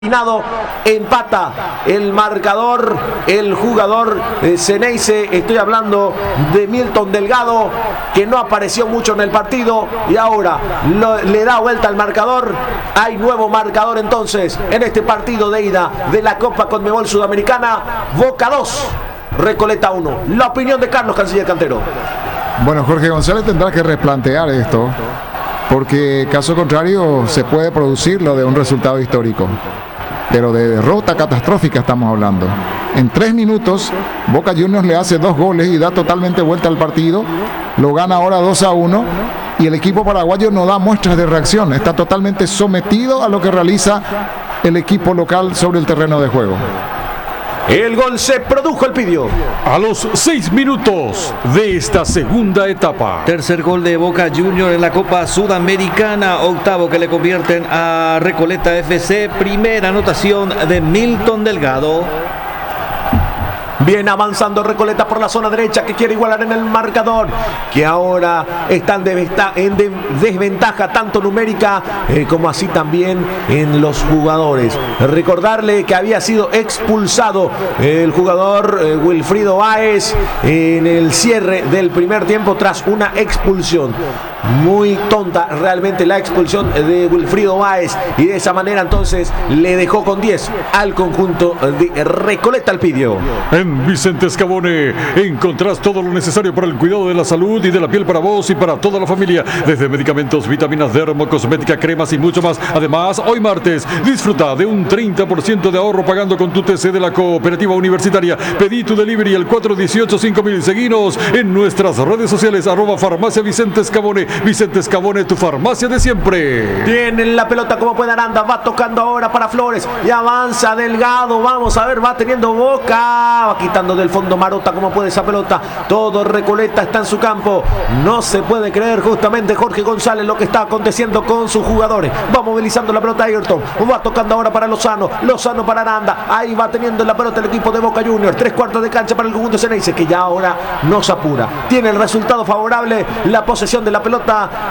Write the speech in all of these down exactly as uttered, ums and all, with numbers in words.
Empata el marcador, el jugador eh, Xeneize, estoy hablando de Milton Delgado, que no apareció mucho en el partido y ahora lo, le da vuelta al marcador. Hay nuevo marcador entonces en este partido de ida de la Copa Conmebol Sudamericana. Boca dos, Recoleta uno. La opinión de Carlos Canciller Cantero. Bueno, Jorge González tendrá que replantear esto, porque caso contrario se puede producir lo de un resultado histórico. Pero de derrota catastrófica estamos hablando. En tres minutos, Boca Juniors le hace dos goles y da totalmente vuelta al partido. Lo gana ahora dos a uno. Y el equipo paraguayo no da muestras de reacción. Está totalmente sometido a lo que realiza el equipo local sobre el terreno de juego. El gol se produjo, el pidió a los seis minutos de esta segunda etapa. Tercer gol de Boca Juniors en la Copa Sudamericana, octavo que le convierten a Recoleta F C. Primera anotación de Milton Delgado. Bien avanzando Recoleta por la zona derecha, que quiere igualar en el marcador, que ahora están en desventaja tanto numérica eh, como así también en los jugadores. Recordarle que había sido expulsado el jugador eh, Wilfrido Báez en el cierre del primer tiempo tras una expulsión. Muy tonta realmente la expulsión de Wilfrido Báez, y de esa manera entonces le dejó con diez al conjunto de Recoleta Alpidio. En Vicente Scavone encontrás todo lo necesario para el cuidado de la salud y de la piel para vos y para toda la familia, desde medicamentos, vitaminas, dermo, cosmética, cremas y mucho más. Además, hoy martes disfruta de un treinta por ciento de ahorro pagando con tu T C de la Cooperativa Universitaria. Pedí tu delivery al cuatro uno ocho cinco mil. Seguinos en nuestras redes sociales, arroba farmacia Vicente Scavone. Vicente Scavone, tu farmacia de siempre. Tienen la pelota como puede Aranda, va tocando ahora para Flores y avanza Delgado. Vamos a ver, va teniendo Boca, va quitando del fondo Marota como puede esa pelota. Todo Recoleta está en su campo. No se puede creer justamente Jorge González lo que está aconteciendo con sus jugadores. Va movilizando la pelota Ayrton, va tocando ahora para Lozano, Lozano para Aranda. Ahí va teniendo la pelota el equipo de Boca Juniors. Tres cuartos de cancha para el conjunto Xeneize, que ya ahora no se apura. Tiene el resultado favorable, la posesión de la pelota,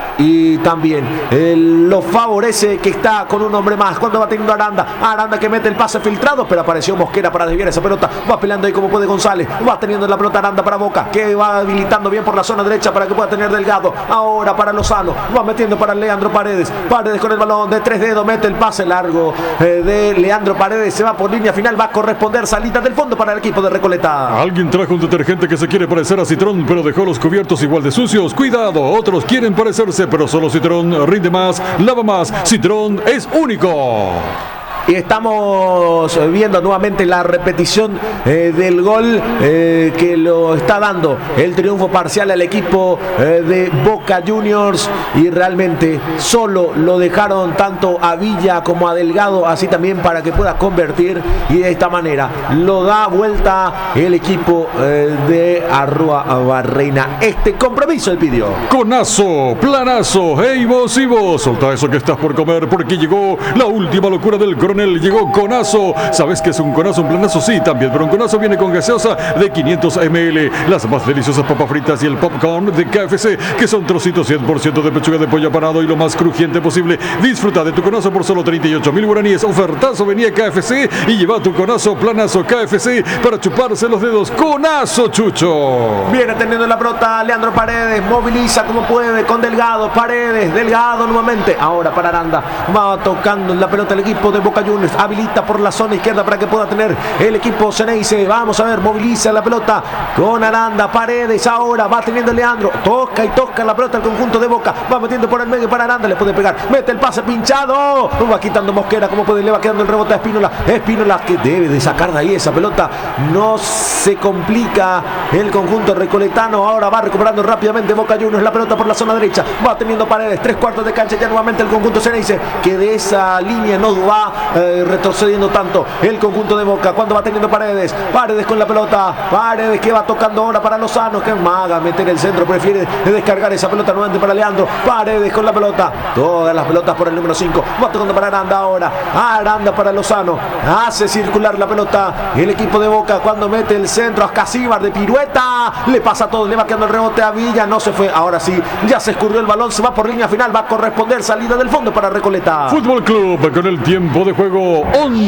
y también eh, lo favorece que está con un hombre más. Cuando va teniendo Aranda, Aranda que mete el pase filtrado, pero apareció Mosquera para desviar esa pelota. Va peleando ahí como puede González, va teniendo la pelota Aranda para Boca, que va habilitando bien por la zona derecha para que pueda tener Delgado. Ahora para Lozano, va metiendo para Leandro Paredes, Paredes con el balón de tres dedos, mete el pase largo eh, de Leandro Paredes, se va por línea final, va a corresponder salida del fondo para el equipo de Recoleta. Alguien trajo un detergente que se quiere parecer a Citrón, pero dejó los cubiertos igual de sucios. Cuidado, otros quieren parecerse, pero solo Citrón rinde más, lava más. Citrón es único. Y estamos viendo nuevamente la repetición eh, del gol eh, que lo está dando el triunfo parcial al equipo eh, de Boca Juniors, y realmente solo lo dejaron tanto a Villa como a Delgado, así también para que pueda convertir, y de esta manera lo da vuelta el equipo eh, de Arrua Barrena. Este compromiso el pidió. Conazo, planazo, hey vos y vos, solta eso que estás por comer, porque llegó la última locura del coronel. Llegó Conazo. ¿Sabes qué es un Conazo? Un planazo, sí, también, pero un Conazo viene con gaseosa de quinientos mililitros, las más deliciosas papas fritas y el popcorn de K F C, que son trocitos cien por ciento de pechuga de pollo apanado y lo más crujiente posible. Disfruta de tu Conazo por solo treinta y ocho mil guaraníes. Ofertazo, venía K F C y lleva tu Conazo, planazo K F C para chuparse los dedos. Conazo, Chucho. Viene teniendo la pelota Leandro Paredes, moviliza como puede con Delgado. Paredes, Delgado nuevamente, ahora para Aranda, va tocando la pelota el equipo de Boca Juniors, habilita por la zona izquierda para que pueda tener el equipo Xeneize. Vamos a ver, moviliza la pelota con Aranda. Paredes ahora va teniendo Leandro, toca y toca la pelota al conjunto de Boca, va metiendo por el medio para Aranda, le puede pegar, mete el pase pinchado, va quitando Mosquera como puede, le va quedando el rebote a Espínola. Espínola que debe de sacar de ahí esa pelota, no se complica el conjunto recoletano. Ahora va recuperando rápidamente Boca Juniors la pelota por la zona derecha, va teniendo Paredes, tres cuartos de cancha ya nuevamente el conjunto Xeneize, que de esa línea no va eh, retrocediendo tanto el conjunto de Boca. Cuando va teniendo Paredes, Paredes con la pelota, Paredes que va tocando ahora para Lozano, que maga meter el centro, prefiere descargar esa pelota nuevamente para Leandro. Paredes con la pelota, todas las pelotas por el número cinco, va tocando para Aranda ahora, Aranda para Lozano, hace circular la pelota el equipo de Boca. Cuando mete el centro a Casíbar de pirueta, le pasa todo, le va quedando el rebote a Villa, no se fue, ahora sí, ya se escurrió el balón, se va por línea final, va a corresponder salida del fondo para Recoleta. Fútbol Club con el tiempo de juego juego once.